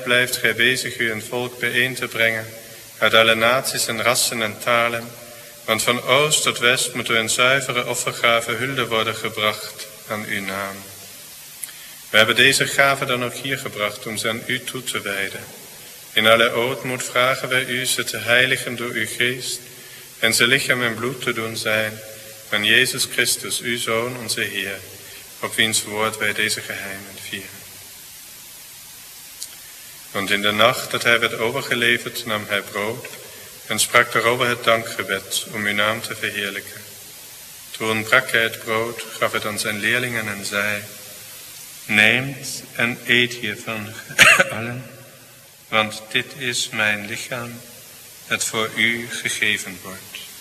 blijft gij bezig u een volk bijeen te brengen, uit alle naties en rassen en talen. Want van oost tot west moet er een zuivere offergave hulde worden gebracht aan uw naam. We hebben deze gave dan ook hier gebracht om ze aan u toe te wijden. In alle ootmoed vragen wij u ze te heiligen door uw geest en ze lichaam en bloed te doen zijn van Jezus Christus, uw Zoon, onze Heer, op wiens woord wij deze geheimen vieren. Want in de nacht dat hij werd overgeleverd, nam hij brood en sprak daarover het dankgebed om uw naam te verheerlijken. Toen brak hij het brood, gaf het aan zijn leerlingen en zei: neemt en eet hiervan allen, want dit is mijn lichaam, dat voor u gegeven wordt.